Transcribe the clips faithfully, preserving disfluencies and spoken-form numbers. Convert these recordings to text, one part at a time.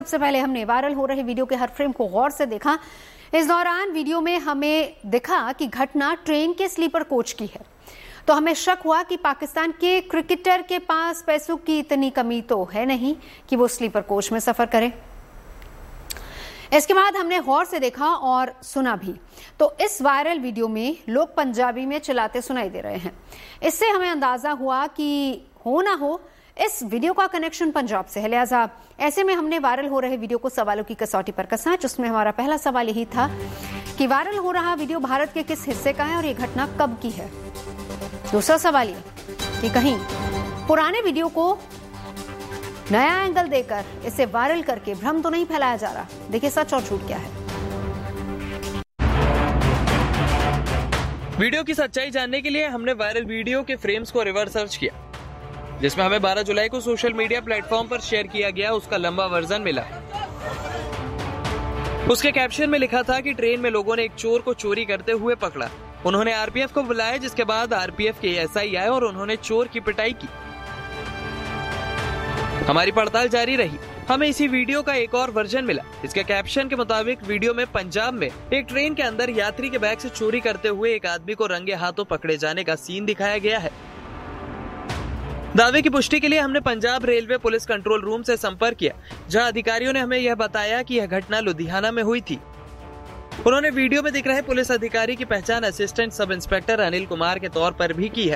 सबसे पहले हमने वायरल हो रहे वीडियो के हर फ्रेम को गौर से देखा। इस दौरान वीडियो में हमें दिखा कि घटना ट्रेन के स्लीपर कोच की है, तो हमें शक हुआ कि पाकिस्तान के क्रिकेटर के पास पैसों की इतनी कमी तो है नहीं कि वो स्लीपर कोच में सफर करे। इसके बाद हमने गौर से देखा और सुना भी, तो इस वायरल वीडियो में लोग पंजाबी में चिल्लाते सुनाई दे रहे हैं। इससे हमें अंदाजा हुआ कि हो ना हो इस वीडियो का कनेक्शन पंजाब से है, लिहाजा ऐसे में हमने वायरल हो रहे वीडियो को सवालों की कसौटी पर कसा, जिसमें हमारा पहला सवाल यही था कि वायरल हो रहा वीडियो भारत के किस हिस्से का है और ये घटना कब की है। दूसरा सवाल ये कि कहीं पुराने वीडियो को नया एंगल देकर इसे वायरल करके भ्रम तो नहीं फैलाया जा रहा। देखिए सच और झूठ क्या है। वीडियो की सच्चाई जानने के लिए हमने वायरल वीडियो के फ्रेम्स को रिवर्स सर्च किया, जिसमें हमें बारह जुलाई को सोशल मीडिया प्लेटफॉर्म पर शेयर किया गया उसका लंबा वर्जन मिला। उसके कैप्शन में लिखा था कि ट्रेन में लोगों ने एक चोर को चोरी करते हुए पकड़ा। उन्होंने आरपीएफ को बुलाया, जिसके बाद आरपीएफ के एसआई आए और उन्होंने चोर की पिटाई की। हमारी पड़ताल जारी रही, हमें इसी वीडियो का एक और वर्जन मिला। इसके कैप्शन के मुताबिक वीडियो में पंजाब में एक ट्रेन के अंदर यात्री के बैग से चोरी करते हुए एक आदमी को रंगे हाथों पकड़े जाने का सीन दिखाया गया है। दावे की पुष्टि के लिए हमने Punjab railway police control room से संपर्क किया, जहां अधिकारियों ने हमें यह बताया कि यह घटना लुधियाना में हुई थी। उन्होंने वीडियो में दिख रहे पुलिस अधिकारी की पहचान assistant sub inspector Anil Kumar के तौर पर भी की है।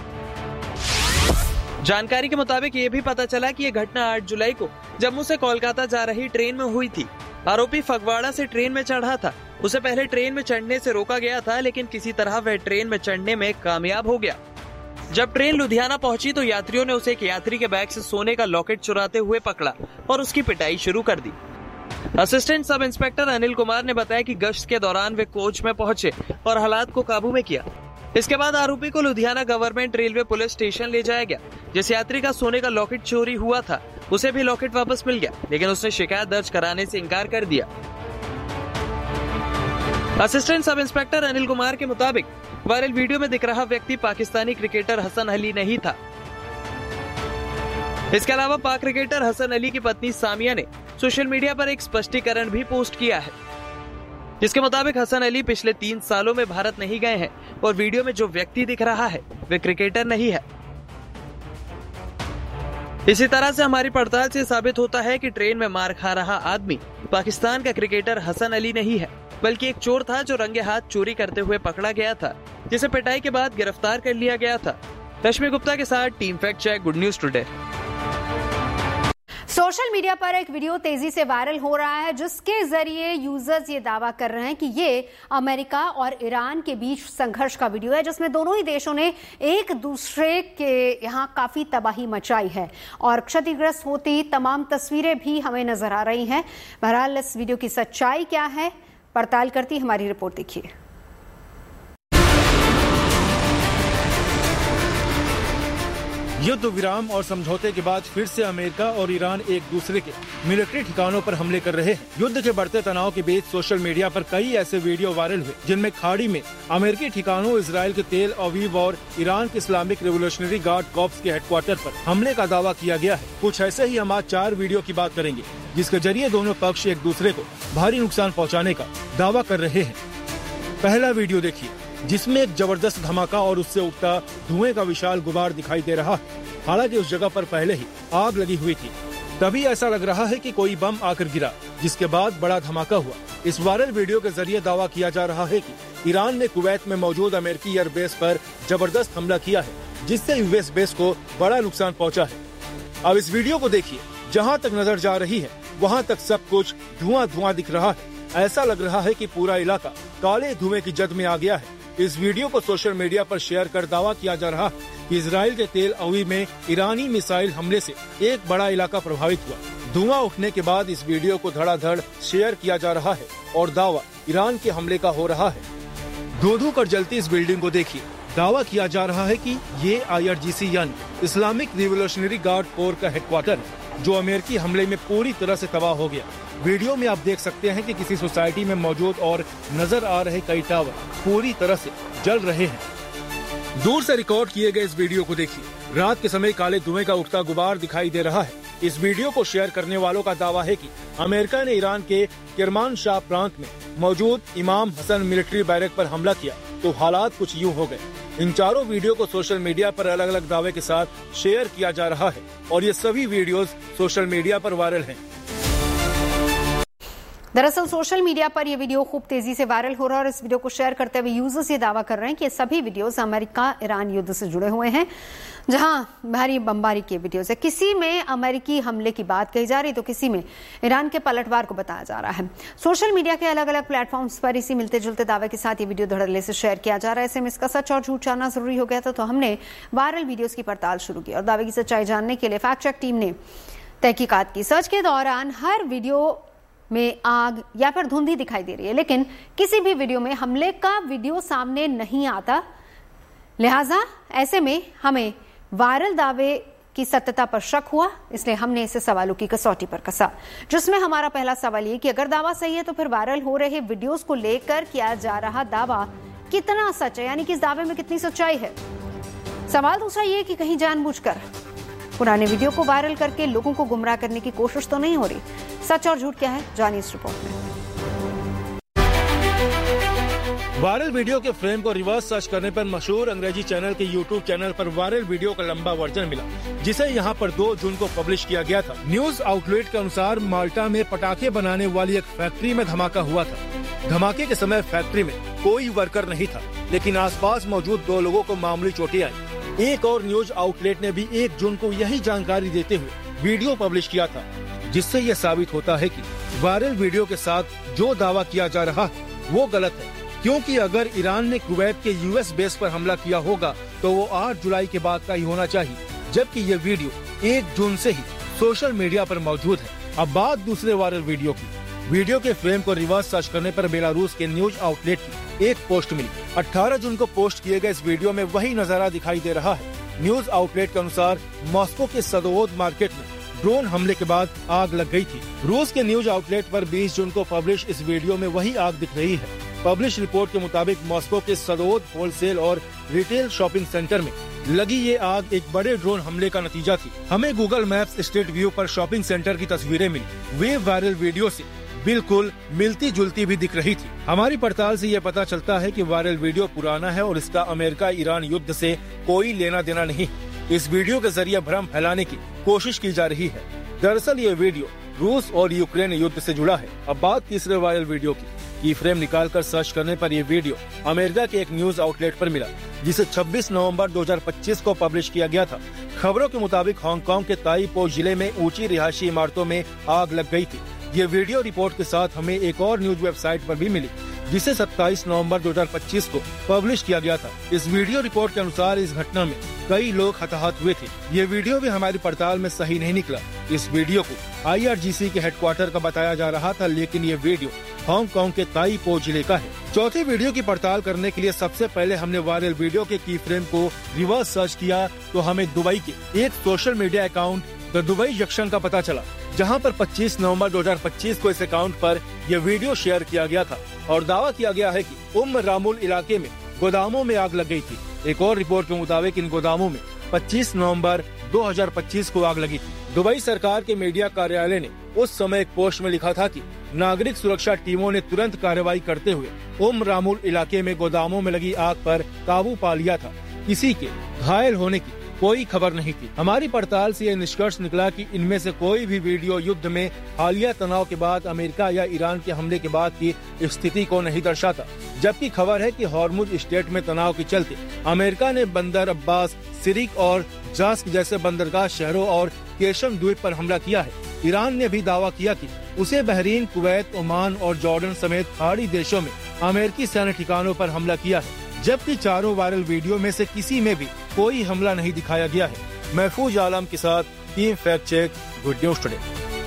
जानकारी के मुताबिक ये भी पता चला कि यह घटना आठ जुलाई को जम्मू से कोलकाता जा रही ट्रेन में हुई थी। आरोपी फगवाड़ा से ट्रेन में चढ़ा था। उसे पहले ट्रेन में चढ़ने से रोका गया था, लेकिन किसी तरह वह ट्रेन में चढ़ने में कामयाब हो गया। जब ट्रेन लुधियाना पहुंची तो यात्रियों ने उसे एक यात्री के बैग से सोने का लॉकेट चुराते हुए पकड़ा और उसकी पिटाई शुरू कर दी। Assistant sub inspector Anil Kumar ने बताया कि गश्त के दौरान वे कोच में पहुंचे और हालात को काबू में किया। इसके बाद आरोपी को Ludhiana government railway police station ले जाया गया। जिस यात्री का सोने का लॉकेट चोरी हुआ था उसे भी लॉकेट वापस मिल गया, लेकिन उसने शिकायत दर्ज कराने से इनकार कर दिया। Assistant sub inspector Anil Kumar के मुताबिक वायरल वीडियो में दिख रहा व्यक्ति पाकिस्तानी क्रिकेटर हसन अली नहीं था। इसके अलावा पाक क्रिकेटर हसन अली की पत्नी सामिया ने सोशल मीडिया पर एक स्पष्टीकरण भी पोस्ट किया है, जिसके मुताबिक हसन अली पिछले तीन सालों में भारत नहीं गए हैं और वीडियो में जो व्यक्ति दिख रहा है वे क्रिकेटर नहीं है। इसी तरह से हमारी पड़ताल से साबित होता है कि ट्रेन में मार खा रहा आदमी पाकिस्तान का क्रिकेटर हसन अली नहीं है, बल्कि एक चोर था जो रंगे हाथ चोरी करते हुए पकड़ा गया था, जिसे पिटाई के बाद गिरफ्तार कर लिया गया था। रश्मि गुप्ता के साथ team fact check, good news today. Social media पर एक वीडियो तेजी से वायरल हो रहा है, जिसके जरिए यूजर्स ये दावा कर रहे हैं कि ये अमेरिका और ईरान के बीच संघर्ष का वीडियो है, जिसमें दोनों ही देशों ने एक दूसरे के यहां काफी तबाही मचाई है और क्षतिग्रस्त होती तमाम तस्वीरें भी हमें नजर आ रही हैं। बहरहाल इस वीडियो की सच्चाई क्या है, पड़ताल करती हमारी रिपोर्ट देखिए। युद्ध विराम और समझौते के बाद फिर से अमेरिका और ईरान एक दूसरे के मिलिट्री ठिकानों पर हमले कर रहे हैं। युद्ध के बढ़ते तनाव के बीच सोशल मीडिया पर कई ऐसे वीडियो वायरल हुए, जिनमें खाड़ी में अमेरिकी ठिकानों, इजराइल के तेल अवीव और ईरान के इस्लामिक रेवोल्यूशनरी गार्ड कॉर्प्स के हेडक्वार्टर पर हमले का दावा किया गया है। कुछ ऐसे ही हम आज चार वीडियो की बात करेंगे, जिसके जरिए दोनों पक्ष एक दूसरे को भारी नुकसान पहुँचाने का दावा कर रहे हैं। पहला वीडियो देखिए, जिसमें एक जबरदस्त धमाका और उससे उठता धुएं का विशाल गुबार दिखाई दे रहा है। हालांकि उस जगह पर पहले ही आग लगी हुई थी, तभी ऐसा लग रहा है कि कोई बम आकर गिरा, जिसके बाद बड़ा धमाका हुआ। इस वायरल वीडियो के जरिए दावा किया जा रहा है कि ईरान ने कुवैत में मौजूद अमेरिकी एयरबेस पर जबरदस्त हमला किया है, जिससे यूएस बेस को बड़ा नुकसान पहुंचा है। अब इस वीडियो को देखिए, जहां तक नजर जा रही है वहां तक सब कुछ धुआं धुआं दिख रहा है। ऐसा लग रहा है कि पूरा इलाका काले धुएं की जद में आ गया है। इस वीडियो को सोशल मीडिया पर शेयर कर दावा किया जा रहा है कि इजराइल के तेल अवीव में ईरानी मिसाइल हमले से एक बड़ा इलाका प्रभावित हुआ। धुआं उठने के बाद इस वीडियो को धड़ाधड़ शेयर किया जा रहा है और दावा ईरान के हमले का हो रहा है। धो-धो कर जलती इस बिल्डिंग को देखिए। दावा किया जा रहा है कि ये आई आर जी सी यानी इस्लामिक रिवोल्यूशनरी गार्ड कोर का हेडक्वार्टर है, जो अमेरिकी हमले में पूरी तरह से तबाह हो गया। वीडियो में आप देख सकते हैं कि किसी सोसाइटी में मौजूद और नजर आ रहे कई टावर पूरी तरह से जल रहे हैं। दूर से रिकॉर्ड किए गए इस वीडियो को देखिए। रात के समय काले धुएं का उठता गुबार दिखाई दे रहा है। इस वीडियो को शेयर करने वालों का दावा है कि अमेरिका ने ईरान के किरमानशाह प्रांत में मौजूद इमाम हसन मिलिट्री बैरक पर हमला किया तो हालात कुछ यूं हो गए। इन चारों वीडियो को सोशल मीडिया पर अलग अलग दावे के साथ शेयर किया जा रहा है और ये सभी वीडियोस सोशल मीडिया पर वायरल हैं। दरअसल सोशल मीडिया पर यह वीडियो खूब तेजी से वायरल हो रहा है और इस वीडियो को शेयर करते हुए यूजर्स ये दावा कर रहे हैं कि ये सभी वीडियोस अमेरिका ईरान युद्ध से जुड़े हुए हैं, जहां भारी बमबारी के वीडियोस है। किसी में अमेरिकी हमले की बात कही जा रही तो किसी में ईरान के पलटवार को बताया जा रहा है। सोशल मीडिया के अलग अलग प्लेटफॉर्म्स पर इसी मिलते जुलते दावे के साथ ये वीडियो धड़ल्ले से शेयर किया जा रहा है। ऐसे में इसका सच और झूठ जानना जरूरी हो गया था, तो हमने वायरल वीडियोस की पड़ताल शुरू की और दावे की सच्चाई जानने के लिए फैक्ट चेक टीम ने तहकीकात की। सर्च के दौरान हर वीडियो में आग या फिर धुंधी दिखाई दे रही है, लेकिन किसी भी वीडियो में हमले का वीडियो सामने नहीं आता। लिहाजा ऐसे में हमें वायरल दावे की सत्यता पर शक हुआ, इसलिए हमने इसे सवालों की कसौटी पर कसा, जिसमें हमारा पहला सवाल ये कि अगर दावा सही है तो फिर वायरल हो रहे वीडियोस को लेकर किया जा रहा दावा कितना सच है, यानी कि इस दावे में कितनी सच्चाई है। सवाल दूसरा ये कि कहीं जानबूझकर पुराने वीडियो को वायरल करके लोगों को गुमराह करने की कोशिश तो नहीं हो रही। सच और झूठ क्या है, जानिए इस रिपोर्ट में। वायरल वीडियो के फ्रेम को रिवर्स सर्च करने पर मशहूर अंग्रेजी चैनल के यूट्यूब चैनल पर वायरल वीडियो का लंबा वर्जन मिला, जिसे यहां पर दो जून को पब्लिश किया गया था। न्यूज आउटलेट के अनुसार माल्टा में पटाखे बनाने वाली एक फैक्ट्री में धमाका हुआ था। धमाके के समय फैक्ट्री में कोई वर्कर नहीं था, लेकिन आसपास मौजूद दो लोगों को मामूली चोटें आई। एक और न्यूज आउटलेट ने भी एक जून को यही जानकारी देते हुए वीडियो पब्लिश किया था, जिससे यह साबित होता है कि वायरल वीडियो के साथ जो दावा किया जा रहा है वो गलत है, क्योंकि अगर ईरान ने कुवैत के यूएस बेस पर हमला किया होगा तो वो आठ जुलाई के बाद का ही होना चाहिए, जबकि ये वीडियो एक जून से ही सोशल मीडिया पर मौजूद है। अब बात दूसरे वायरल वीडियो की। वीडियो के फ्रेम को रिवर्स सर्च करने पर बेलारूस के न्यूज आउटलेट की एक पोस्ट मिली। अठारह जून को पोस्ट किए गए इस वीडियो में वही नजारा दिखाई दे रहा है। न्यूज आउटलेट के अनुसार मॉस्को के सदोवोद मार्केट में ड्रोन हमले के बाद आग लग गई थी। रूस के न्यूज आउटलेट पर बीस जून को पब्लिश इस वीडियो में वही आग दिख रही है। पब्लिश रिपोर्ट के मुताबिक मॉस्को के सदोवोद होलसेल और रिटेल शॉपिंग सेंटर में लगी ये आग एक बड़े ड्रोन हमले का नतीजा थी। हमें गूगल मैप्स स्ट्रीट व्यू पर शॉपिंग सेंटर की तस्वीरें मिली। वे वायरल वीडियो से बिल्कुल मिलती जुलती भी दिख रही थी। हमारी पड़ताल से ये पता चलता है कि वायरल वीडियो पुराना है और इसका अमेरिका ईरान युद्ध से कोई लेना देना नहीं। इस वीडियो के जरिए भ्रम फैलाने की कोशिश की जा रही है। दरअसल ये वीडियो रूस और यूक्रेन युद्ध से जुड़ा है। अब बात तीसरे वायरल वीडियो की। की फ्रेम निकालकर सर्च करने पर यह वीडियो अमेरिका के एक न्यूज आउटलेट पर मिला, जिसे छब्बीस नवंबर दो हज़ार पच्चीस को पब्लिश किया गया था। खबरों के मुताबिक हांगकांग के ताई पो जिले में ऊंची रिहायशी इमारतों में आग लग गई थी। ये वीडियो रिपोर्ट के साथ हमें एक और न्यूज वेबसाइट पर भी मिली, जिसे सत्ताईस नवंबर दो हज़ार पच्चीस को पब्लिश किया गया था। इस वीडियो रिपोर्ट के अनुसार इस घटना में कई लोग हताहत हुए थे। ये वीडियो भी हमारी पड़ताल में सही नहीं निकला। इस वीडियो को आई आर जी सी के हेडक्वार्टर का बताया जा रहा था, लेकिन ये वीडियो हांगकांग के ताई पो जिले का है। चौथे वीडियो की पड़ताल करने के लिए सबसे पहले हमने वायरल वीडियो के की फ्रेम को रिवर्स सर्च किया तो हमें दुबई के एक social media account the Dubai junction का पता चला, जहां पर पच्चीस नवंबर दो हज़ार पच्चीस को इस अकाउंट पर यह वीडियो शेयर किया गया था और दावा किया गया है कि उम्म रामुल इलाके में गोदामों में आग लग गई थी। एक और रिपोर्ट के मुताबिक इन गोदामों में पच्चीस नवंबर दो हज़ार पच्चीस को आग लगी थी। दुबई सरकार के मीडिया कार्यालय ने उस समय एक पोस्ट में लिखा था कि नागरिक सुरक्षा टीमों ने तुरंत कार्रवाई करते हुए उम्म रामुल इलाके में गोदामों में लगी आग पर काबू पा लिया था। किसी के घायल होने की कोई खबर नहीं थी। हमारी पड़ताल से यह निष्कर्ष निकला कि इनमें से कोई भी वीडियो युद्ध में हालिया तनाव के बाद अमेरिका या ईरान के हमले के बाद की स्थिति को नहीं दर्शाता, जबकि खबर है कि हॉर्मुज स्ट्रेट में तनाव के चलते अमेरिका ने बंदर अब्बास, सिरिक और जास्क जैसे बंदरगाह शहरों और केशम द्वीप पर हमला किया है। ईरान ने भी दावा किया कि उसे बहरीन, कुवैत, ओमान और जॉर्डन समेत खाड़ी देशों में अमेरिकी सैन्य ठिकानों पर हमला किया है, जबकि चारों वायरल वीडियो में से किसी में भी कोई हमला नहीं दिखाया गया है। महफूज आलम के साथ team fact check, good news today.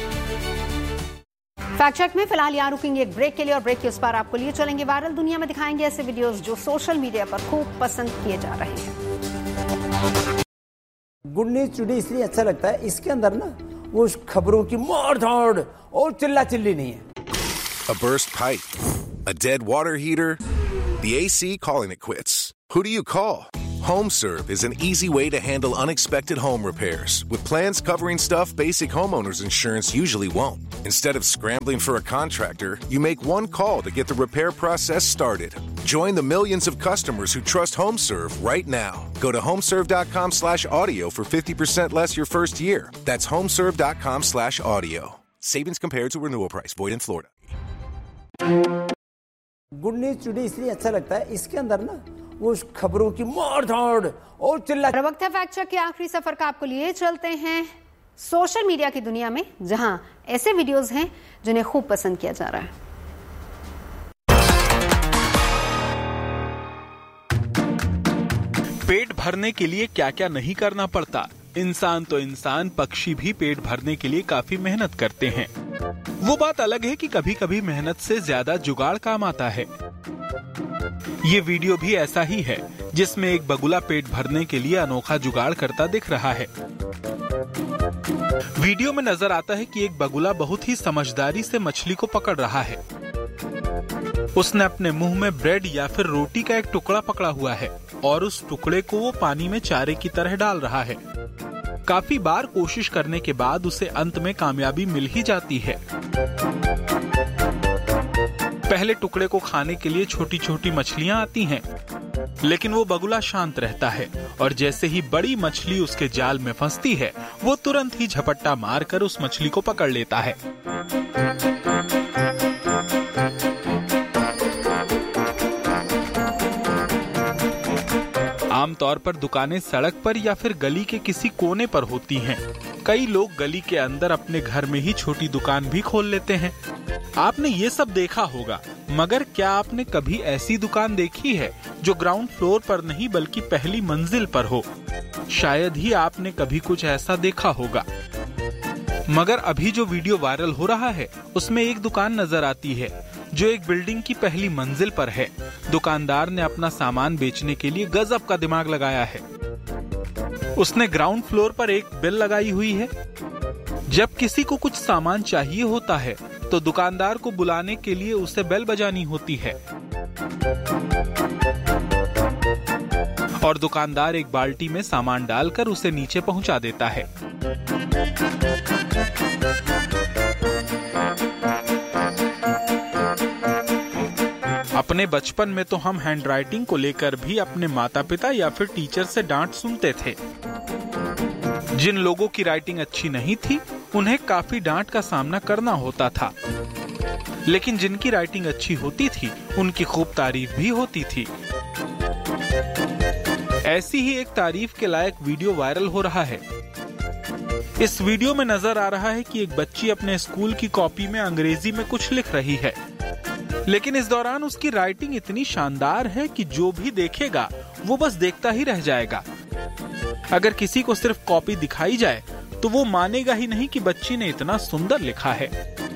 Fact check में फिलहाल यहाँ रुकेंगे एक ब्रेक के लिए और ब्रेक के उस पार आपको लिए चलेंगे वायरल दुनिया में दिखाएंगे ऐसे वीडियोस जो सोशल मीडिया पर खूब पसंद किए जा रहे हैं। गुड न्यूज टुडे इसलिए अच्छा लगता है, इसके अंदर ना वो खबरों की मार धाड़ और चिल्ला चिल्ली नहीं है। A burst pipe, a dead water heater, the A C calling it quits. Who do you call? HomeServe is an easy way to handle unexpected home repairs with plans covering stuff basic homeowners insurance usually won't. Instead of scrambling for a contractor, you make one call to get the repair process started. Join the millions of customers who trust HomeServe right now. Go to homeserve.com slash audio for fifty percent less your first year. That's homeserve.com slash audio. Savings compared to renewal price. Void in Florida. Good news today इसलिए अच्छा लगता है, इसके अंदर ना वो खबरों की मार धाड़ और चिल्ला। वक्त है फैक्ट चेक के आखिरी सफर का आपको लिए चलते हैं सोशल मीडिया की दुनिया में, जहां ऐसे वीडियोस हैं जिन्हें खूब पसंद किया जा रहा है। पेट भरने के लिए क्या क्या नहीं करना पड़ता। इंसान तो इंसान, पक्षी भी पेट भरने के लिए काफी मेहनत करते हैं। वो बात अलग है कि कभी कभी मेहनत से ज्यादा जुगाड़ काम आता है। ये वीडियो भी ऐसा ही है, जिसमें एक बगुला पेट भरने के लिए अनोखा जुगाड़ करता दिख रहा है। वीडियो में नजर आता है कि एक बगुला बहुत ही समझदारी से मछली को पकड़ रहा है। उसने अपने मुंह में ब्रेड या फिर रोटी का एक टुकड़ा पकड़ा हुआ है और उस टुकड़े को वो पानी में चारे की तरह डाल रहा है। काफी बार कोशिश करने के बाद उसे अंत में कामयाबी मिल ही जाती है। पहले टुकड़े को खाने के लिए छोटी छोटी मछलियां आती हैं, लेकिन वो बगुला शांत रहता है और जैसे ही बड़ी मछली उसके जाल में फंसती है, वो तुरंत ही झपट्टा मारकर उस मछली को पकड़ लेता है। आमतौर पर दुकानें सड़क पर या फिर गली के किसी कोने पर होती हैं। कई लोग गली के अंदर अपने घर में ही छोटी दुकान भी खोल लेते हैं। आपने ये सब देखा होगा, मगर क्या आपने कभी ऐसी दुकान देखी है जो ग्राउंड फ्लोर पर नहीं बल्कि पहली मंजिल पर हो? शायद ही आपने कभी कुछ ऐसा देखा होगा। मगर अभी जो वीडियो वायरल हो रहा है, उसमें एक दुकान नजर आती है जो एक बिल्डिंग की पहली मंजिल पर है। दुकानदार ने अपना सामान बेचने के लिए गजब का दिमाग लगाया है। उसने ग्राउंड फ्लोर पर एक बेल लगाई हुई है। जब किसी को कुछ सामान चाहिए होता है तो दुकानदार को बुलाने के लिए उसे बेल बजानी होती है और दुकानदार एक बाल्टी में सामान डालकर उसे नीचे पहुंचा देता है। अपने बचपन में तो हम हैंडराइटिंग को लेकर भी अपने माता पिता या फिर टीचर से डांट सुनते थे। जिन लोगों की राइटिंग अच्छी नहीं थी, उन्हें काफी डांट का सामना करना होता था, लेकिन जिनकी राइटिंग अच्छी होती थी, उनकी खूब तारीफ भी होती थी। ऐसी ही एक तारीफ के लायक वीडियो वायरल हो रहा है। इस वीडियो में नजर आ रहा है कि एक बच्ची अपने स्कूल की कॉपी में अंग्रेजी में कुछ लिख रही है, लेकिन इस दौरान उसकी राइटिंग इतनी शानदार है कि जो भी देखेगा वो बस देखता ही रह जाएगा। अगर किसी को सिर्फ कॉपी दिखाई जाए तो वो मानेगा ही नहीं कि बच्ची ने इतना सुंदर लिखा है।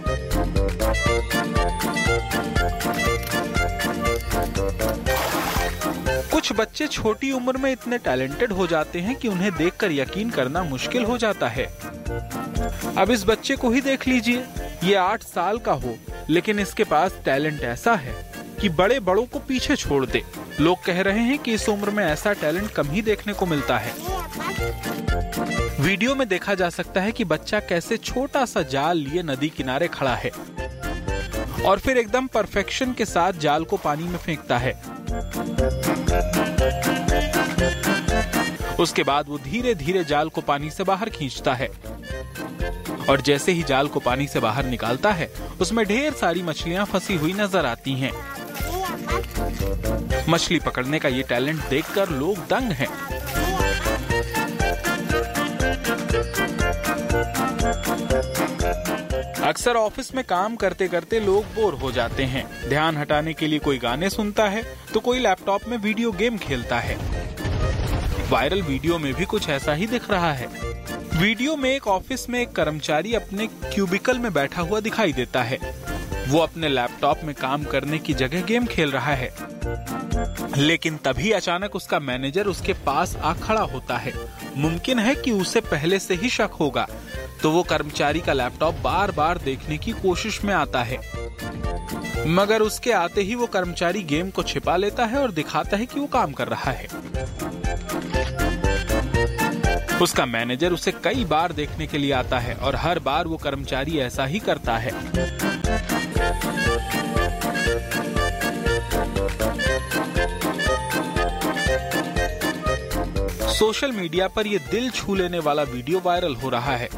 कुछ बच्चे छोटी उम्र में इतने टैलेंटेड हो जाते हैं कि उन्हें देखकर यकीन करना मुश्किल हो जाता है। अब इस बच्चे को ही देख लीजिए, ये आठ साल का हो, लेकिन इसके पास टैलेंट ऐसा है कि बड़े बड़ों को पीछे छोड़ दे। लोग कह रहे हैं कि इस उम्र में ऐसा टैलेंट कम ही देखने को मिलता है। वीडियो में देखा जा सकता है कि बच्चा कैसे छोटा सा जाल लिए नदी किनारे खड़ा है और फिर एकदम परफेक्शन के साथ जाल को पानी में फेंकता है। उसके बाद वो धीरे धीरे जाल को पानी से बाहर खींचता है और जैसे ही जाल को पानी से बाहर निकालता है, उसमें ढेर सारी मछलियां फंसी हुई नजर आती हैं। मछली पकड़ने का ये टैलेंट देखकर लोग दंग हैं। अक्सर ऑफिस में काम करते करते लोग बोर हो जाते हैं। ध्यान हटाने के लिए कोई गाने सुनता है तो कोई लैपटॉप में वीडियो गेम खेलता है। वायरल वीडियो में भी कुछ ऐसा ही दिख रहा है। वीडियो में एक ऑफिस में एक कर्मचारी अपने क्यूबिकल में बैठा हुआ दिखाई देता है। वो अपने लैपटॉप में काम करने की जगह गेम खेल रहा है, लेकिन तभी अचानक उसका मैनेजर उसके पास आ खड़ा होता है। मुमकिन है कि उसे पहले से ही शक होगा तो वो कर्मचारी का लैपटॉप बार बार देखने की कोशिश में आता है, मगर उसके आते ही वो कर्मचारी गेम को छिपा लेता है और दिखाता है कि वो काम कर रहा है। उसका मैनेजर उसे कई बार देखने के लिए आता है और हर बार वो कर्मचारी ऐसा ही करता है। सोशल मीडिया पर यह दिल छू लेने वाला वीडियो वायरल हो रहा है।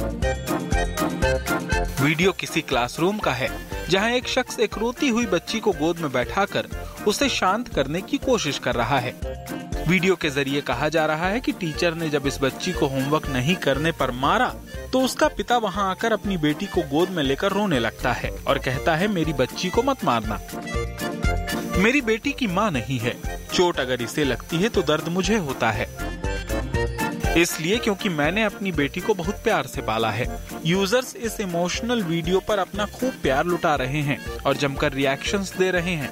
वीडियो किसी क्लासरूम का है, जहां एक शख्स एक रोती हुई बच्ची को गोद में बैठाकर उसे शांत करने की कोशिश कर रहा है। वीडियो के जरिए कहा जा रहा है कि टीचर ने जब इस बच्ची को होमवर्क नहीं करने पर मारा तो उसका पिता वहां आकर अपनी बेटी को गोद में लेकर रोने लगता है और कहता है, मेरी बच्ची को मत मारना, मेरी बेटी की माँ नहीं है, चोट अगर इसे लगती है तो दर्द मुझे होता है, इसलिए क्योंकि मैंने अपनी बेटी को बहुत प्यार से पाला है। यूजर्स इस इमोशनल वीडियो पर अपना खूब प्यार लुटा रहे हैं और जमकर रिएक्शंस दे रहे हैं।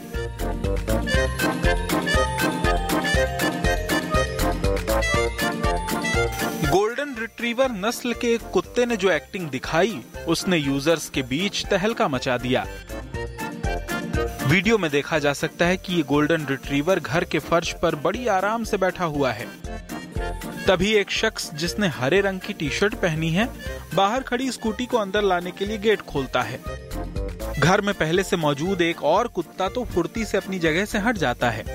गोल्डन रिट्रीवर नस्ल के एक कुत्ते ने जो एक्टिंग दिखाई, उसने यूजर्स के बीच तहलका मचा दिया। वीडियो में देखा जा सकता है कि ये गोल्डन रिट्रीवर घर के फर्श पर बड़ी आराम से बैठा हुआ है। तभी एक शख्स जिसने हरे रंग की टी शर्ट पहनी है, बाहर खड़ी स्कूटी को अंदर लाने के लिए गेट खोलता है। घर में पहले से मौजूद एक और कुत्ता तो फुर्ती से अपनी जगह से हट जाता है,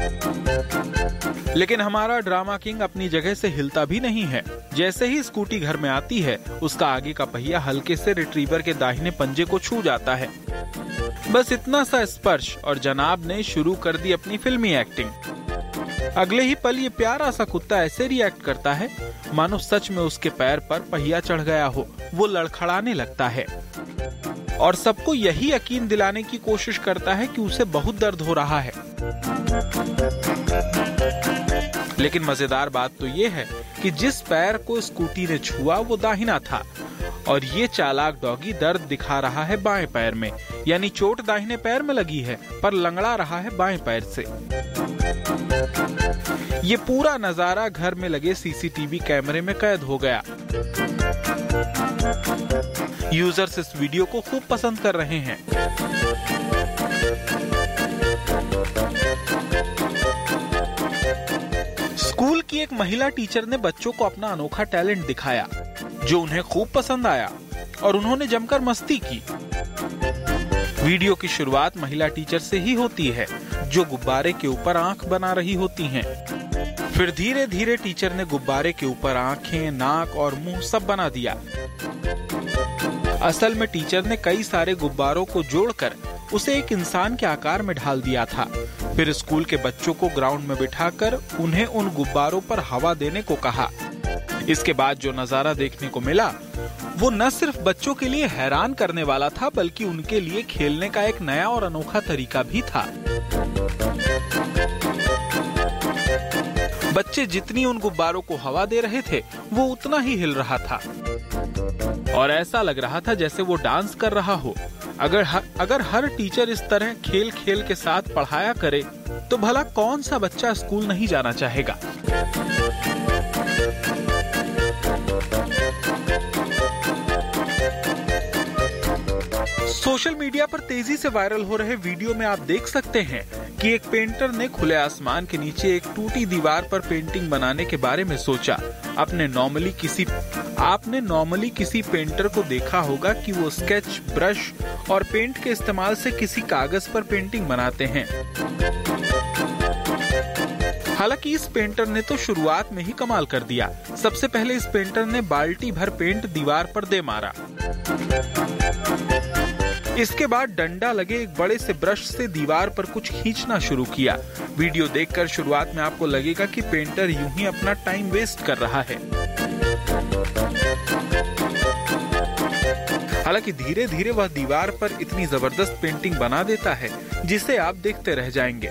लेकिन हमारा ड्रामा किंग अपनी जगह से हिलता भी नहीं है। जैसे ही स्कूटी घर में आती है, उसका आगे का पहिया हल्के से रिट्रीवर के दाहिने पंजे को छू जाता है। बस इतना सा स्पर्श और जनाब ने शुरू कर दी अपनी फिल्मी एक्टिंग। अगले ही पल ये प्यारा सा कुत्ता ऐसे रिएक्ट करता है मानो सच में उसके पैर पर पहिया चढ़ गया हो। वो लड़खड़ाने लगता है और सबको यही यकीन दिलाने की कोशिश करता है कि उसे बहुत दर्द हो रहा है। लेकिन मजेदार बात तो ये है कि जिस पैर को स्कूटी ने छुआ वो दाहिना था और ये चालाक डॉगी दर्द दिखा रहा है बाएं पैर में, यानी चोट दाहिने पैर में लगी है पर लंगड़ा रहा है बाएं पैर से। ये पूरा नजारा घर में लगे सीसीटीवी कैमरे में कैद हो गया। यूजर्स इस वीडियो को खूब पसंद कर रहे हैं। स्कूल की एक महिला टीचर ने बच्चों को अपना अनोखा टैलेंट दिखाया, जो उन्हें खूब पसंद आया और उन्होंने जमकर मस्ती की। वीडियो की शुरुआत महिला टीचर से ही होती है, जो गुब्बारे के ऊपर आंख बना रही होती हैं। फिर धीरे धीरे टीचर ने गुब्बारे के ऊपर आंखें, नाक और मुंह सब बना दिया। असल में टीचर ने कई सारे गुब्बारों को जोड़कर उसे एक इंसान के आकार में ढाल दिया था। फिर स्कूल के बच्चों को ग्राउंड में बिठाकर उन्हें उन गुब्बारों पर हवा देने को कहा। इसके बाद जो नजारा देखने को मिला वो न सिर्फ बच्चों के लिए हैरान करने वाला था, बल्कि उनके लिए खेलने का एक नया और अनोखा तरीका भी था। बच्चे जितनी उन गुब्बारों को हवा दे रहे थे, वो उतना ही हिल रहा था और ऐसा लग रहा था जैसे वो डांस कर रहा हो। अगर हर, अगर हर टीचर इस तरह खेल खेल के साथ पढ़ाया करे तो भला कौन सा बच्चा स्कूल नहीं जाना चाहेगा। सोशल मीडिया पर तेजी से वायरल हो रहे वीडियो में आप देख सकते हैं कि एक पेंटर ने खुले आसमान के नीचे एक टूटी दीवार पर पेंटिंग बनाने के बारे में सोचा। आपने नॉर्मली किसी आपने नॉर्मली किसी पेंटर को देखा होगा कि वो स्केच, ब्रश और पेंट के इस्तेमाल से किसी कागज पर पेंटिंग बनाते हैं। हालांकि इस पेंटर ने तो शुरुआत में ही कमाल कर दिया। सबसे पहले इस पेंटर ने बाल्टी भर पेंट दीवार पर दे मारा। इसके बाद डंडा लगे एक बड़े से ब्रश से दीवार पर कुछ खींचना शुरू किया। वीडियो देखकर शुरुआत में आपको लगेगा कि पेंटर यूं ही अपना टाइम वेस्ट कर रहा है। हालांकि धीरे धीरे वह दीवार पर इतनी जबरदस्त पेंटिंग बना देता है जिसे आप देखते रह जाएंगे।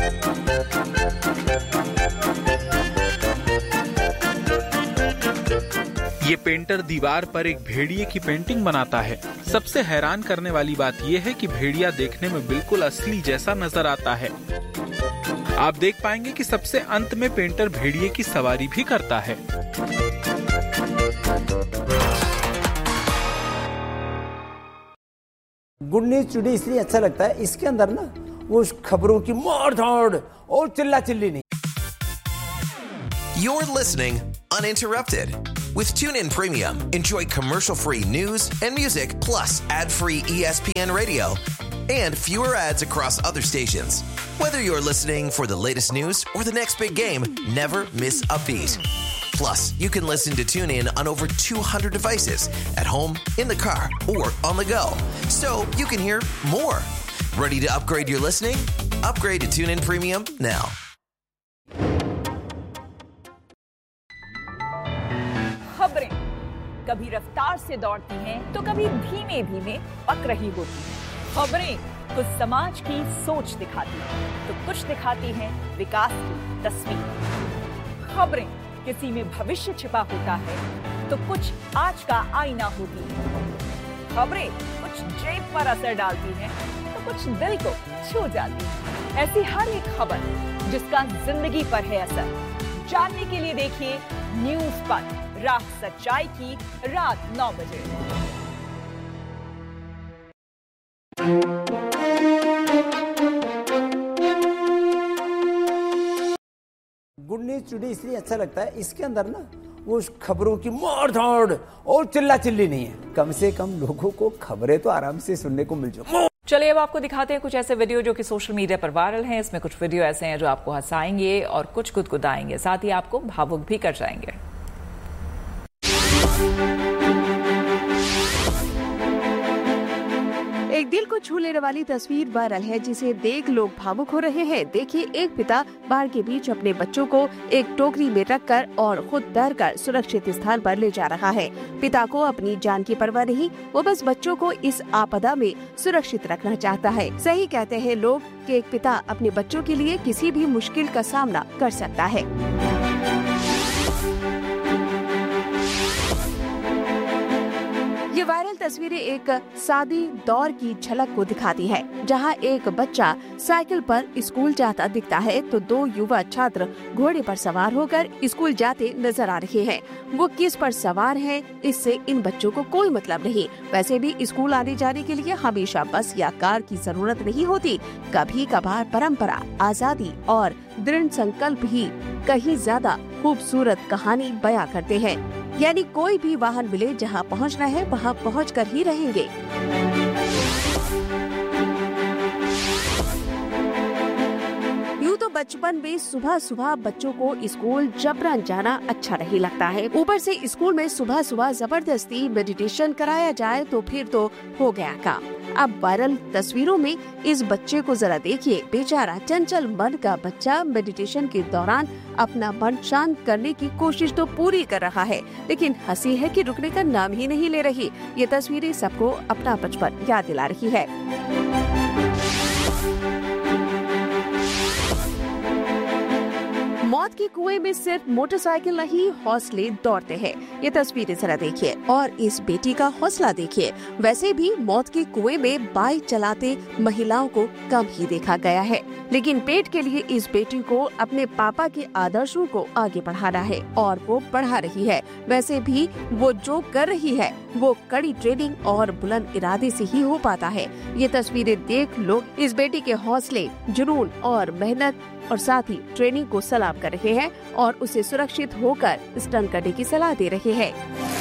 ये पेंटर दीवार पर एक भेड़िए की पेंटिंग बनाता है। सबसे हैरान करने वाली बात यह है कि भेड़िया देखने में बिल्कुल असली जैसा नजर आता है। आप देख पाएंगे कि सबसे अंत में पेंटर भेड़िए की सवारी भी करता है। गुड न्यूज टुडे इसलिए अच्छा लगता है, इसके अंदर ना वो खबरों की मार धाड़ और चिल्ला चिल्ली नहीं। You're listening uninterrupted with TuneIn Premium. Enjoy commercial-free news and music plus ad-free E S P N radio and fewer ads across other stations. Whether you're listening for the latest news or the next big game, never miss a beat. Plus, you can listen to TuneIn on over two hundred devices at home, in the car, or on the go. So you can hear more. Ready to upgrade your listening? Upgrade to TuneIn Premium now. खबरें कभी रफ्तार से दौड़ती हैं तो कभी धीमे धीमे पक रही होती हैं। खबरें कुछ समाज की सोच दिखाती हैं तो कुछ दिखाती हैं विकास की तस्वीर। खबरें किसी में भविष्य छिपा होता है तो कुछ आज का आईना होती है। खबरें कुछ जेब पर असर डालती हैं तो कुछ दिल को छू जाती है। ऐसी हर एक खबर जिसका जिंदगी पर है असर, जानने के लिए देखिए न्यूज पर रात सच्चाई की रात नौ बजे। गुड न्यूज टुडे इसलिए अच्छा लगता है, इसके अंदर ना वो खबरों की मार धाड़ और चिल्ला चिल्ली नहीं है। कम से कम लोगों को खबरें तो आराम से सुनने को मिल जाए। चलिए अब आपको दिखाते हैं कुछ ऐसे वीडियो जो कि सोशल मीडिया पर वायरल हैं। इसमें कुछ वीडियो ऐसे हैं जो आपको हंसाएंगे और कुछ गुदगुदाएंगे, साथ ही आपको भावुक भी कर जाएंगे। एक दिल को छू लेने वाली तस्वीर वायरल है जिसे देख लोग भावुक हो रहे हैं। देखिए, एक पिता बाढ़ के बीच अपने बच्चों को एक टोकरी में रखकर और खुद तैरकर सुरक्षित स्थान पर ले जा रहा है। पिता को अपनी जान की परवाह नहीं, वो बस बच्चों को इस आपदा में सुरक्षित रखना चाहता है। सही कहते हैं लोग कि एक पिता अपने बच्चों के लिए किसी भी मुश्किल का सामना कर सकता है। ये वायरल तस्वीरें एक सादी दौर की झलक को दिखाती है, जहां एक बच्चा साइकिल पर स्कूल जाता दिखता है तो दो युवा छात्र घोड़े पर सवार होकर स्कूल जाते नजर आ रहे हैं। वो किस पर सवार हैं, इससे इन बच्चों को कोई मतलब नहीं। वैसे भी स्कूल आने जाने के लिए हमेशा बस या कार की जरूरत नहीं होती। कभी कभार परंपरा, आजादी और दृढ़ संकल्प ही कहीं ज्यादा खूबसूरत कहानी बयां करते हैं। यानी कोई भी वाहन मिले, जहां पहुंचना है वहां पहुंचकर ही रहेंगे। यूँ तो बचपन में सुबह सुबह बच्चों को स्कूल जबरन जाना अच्छा नहीं लगता है। ऊपर से स्कूल में सुबह सुबह जबरदस्ती मेडिटेशन कराया जाए तो फिर तो हो गया काम। अब वायरल तस्वीरों में इस बच्चे को जरा देखिए। बेचारा चंचल मन का बच्चा मेडिटेशन के दौरान अपना मन शांत करने की कोशिश तो पूरी कर रहा है, लेकिन हंसी है कि रुकने का नाम ही नहीं ले रही। ये तस्वीरें सबको अपना बचपन याद दिला रही है। मौत के कुएं में सिर्फ मोटरसाइकिल नहीं, हौसले दौड़ते हैं। ये तस्वीरें जरा देखिए और इस बेटी का हौसला देखिए। वैसे भी मौत के कुएं में बाइक चलाते महिलाओं को कम ही देखा गया है, लेकिन पेट के लिए इस बेटी को अपने पापा के आदर्शों को आगे बढ़ाना है और वो बढ़ा रही है। वैसे भी वो जो कर रही है वो कड़ी ट्रेनिंग और बुलंद इरादे से ही हो पाता है। ये तस्वीरें देख लोग इस बेटी के हौसले, जुनून और मेहनत और साथ ही ट्रेनिंग को सलाम कर रहे हैं और उसे सुरक्षित होकर स्टंट करने की सलाह दे रहे हैं।